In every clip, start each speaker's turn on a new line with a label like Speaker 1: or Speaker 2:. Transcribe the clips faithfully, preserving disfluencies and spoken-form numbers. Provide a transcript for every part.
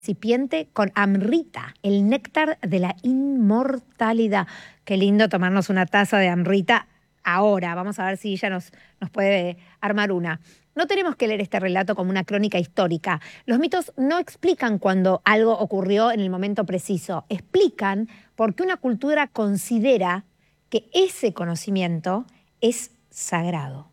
Speaker 1: recipiente con amrita, el néctar de la inmortalidad. Qué lindo tomarnos una taza de amrita ahora. Vamos a ver si ella nos, nos puede armar una. No tenemos que leer este relato como una crónica histórica. Los mitos no explican cuando algo ocurrió en el momento preciso. Explican por qué una cultura considera que ese conocimiento es sagrado.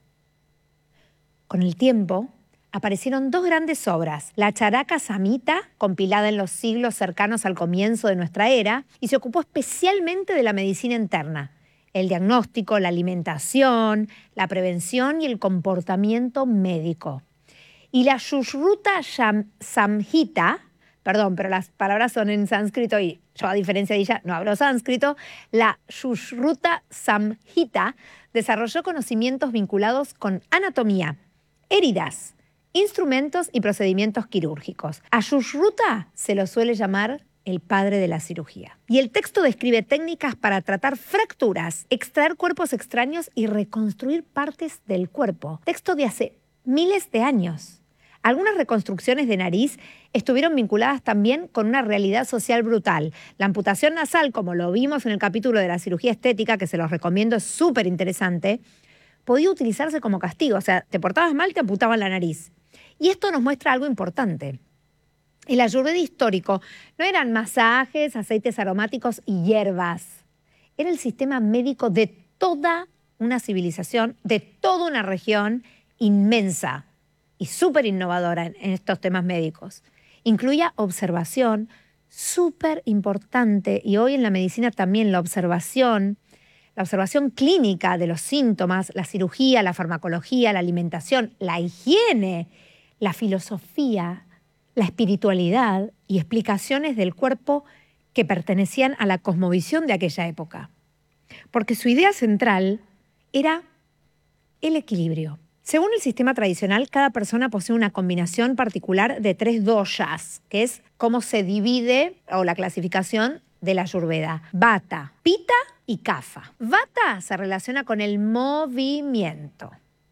Speaker 1: Con el tiempo, aparecieron dos grandes obras, la Charaka Samhita, compilada en los siglos cercanos al comienzo de nuestra era, y se ocupó especialmente de la medicina interna, el diagnóstico, la alimentación, la prevención y el comportamiento médico. Y la Sushruta Samhita, perdón, pero las palabras son en sánscrito y yo, a diferencia de ella, no hablo sánscrito, la Sushruta Samhita desarrolló conocimientos vinculados con anatomía, heridas, instrumentos y procedimientos quirúrgicos. A Sushruta se lo suele llamar el padre de la cirugía. Y el texto describe técnicas para tratar fracturas, extraer cuerpos extraños y reconstruir partes del cuerpo. Texto de hace miles de años. Algunas reconstrucciones de nariz estuvieron vinculadas también con una realidad social brutal. La amputación nasal, como lo vimos en el capítulo de la cirugía estética, que se los recomiendo, es súper interesante, podía utilizarse como castigo. O sea, te portabas mal, te amputaban la nariz. Y esto nos muestra algo importante. El ayurveda histórico no eran masajes, aceites aromáticos y hierbas. Era el sistema médico de toda una civilización, de toda una región inmensa y súper innovadora en, en estos temas médicos. Incluía observación, súper importante, y hoy en la medicina también la observación, la observación clínica de los síntomas, la cirugía, la farmacología, la alimentación, la higiene, la filosofía, la espiritualidad y explicaciones del cuerpo que pertenecían a la cosmovisión de aquella época. Porque su idea central era el equilibrio. Según el sistema tradicional, cada persona posee una combinación particular de tres doshas, que es cómo se divide o la clasificación de la Ayurveda: Vata, Pitta y Kapha. Vata se relaciona con el movimiento.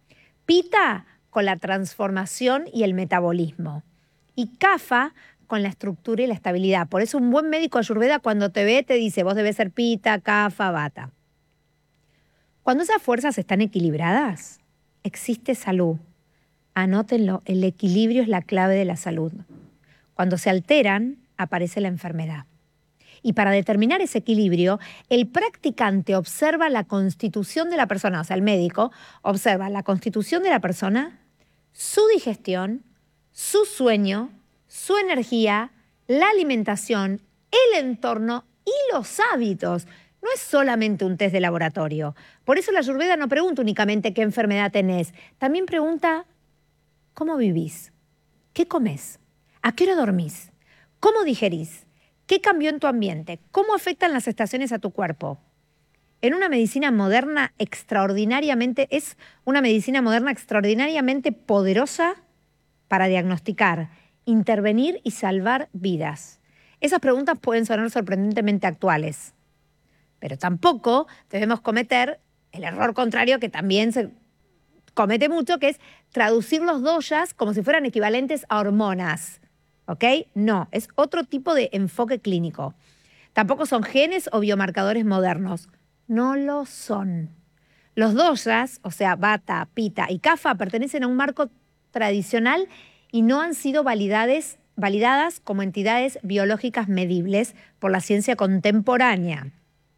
Speaker 1: Pitta con la transformación y el metabolismo. Y Kapha con la estructura y la estabilidad. Por eso un buen médico ayurveda cuando te ve te dice, vos debes ser Pitta, Kapha, Vata. Cuando esas fuerzas están equilibradas, existe salud. Anótenlo, el equilibrio es la clave de la salud. Cuando se alteran, aparece la enfermedad. Y para determinar ese equilibrio, el practicante observa la constitución de la persona, o sea, el médico observa la constitución de la persona, su digestión, su sueño, su energía, la alimentación, el entorno y los hábitos. No es solamente un test de laboratorio. Por eso la Ayurveda no pregunta únicamente qué enfermedad tenés, también pregunta cómo vivís, qué comés, a qué hora dormís, cómo digerís, qué cambió en tu ambiente, cómo afectan las estaciones a tu cuerpo. En una medicina moderna extraordinariamente, es una medicina moderna extraordinariamente poderosa para diagnosticar, intervenir y salvar vidas. Esas preguntas pueden sonar sorprendentemente actuales, pero tampoco debemos cometer el error contrario que también se comete mucho, que es traducir los doshas como si fueran equivalentes a hormonas. ¿Ok? No, es otro tipo de enfoque clínico. Tampoco son genes o biomarcadores modernos. No lo son. Los doshas, o sea, Vata, Pitta y Kapha, pertenecen a un marco tradicional y no han sido validadas, validadas como entidades biológicas medibles por la ciencia contemporánea.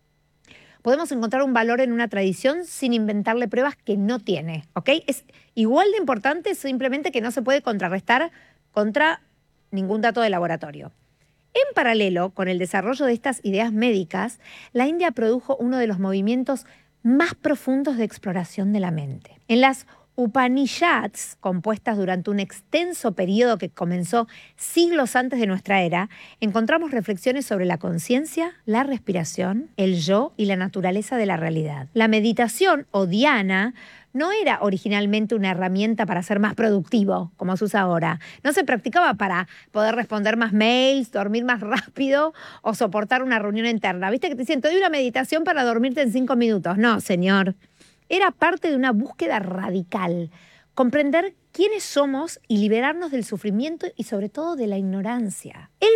Speaker 1: Podemos encontrar un valor en una tradición sin inventarle pruebas que no tiene. ¿Ok? Es igual de importante, simplemente que no se puede contrarrestar contra ningún dato de laboratorio. En paralelo con el desarrollo de estas ideas médicas, la India produjo uno de los movimientos más profundos de exploración de la mente. En las Upanishads, compuestas durante un extenso periodo que comenzó siglos antes de nuestra era, encontramos reflexiones sobre la conciencia, la respiración, el yo y la naturaleza de la realidad. La meditación o dhyana no era originalmente una herramienta para ser más productivo, como se usa ahora. No se practicaba para poder responder más mails, dormir más rápido o soportar una reunión interna. ¿Viste que te dicen, te doy una meditación para dormirte en cinco minutos? No, señor. Era parte de una búsqueda radical. Comprender quiénes somos y liberarnos del sufrimiento y sobre todo de la ignorancia. El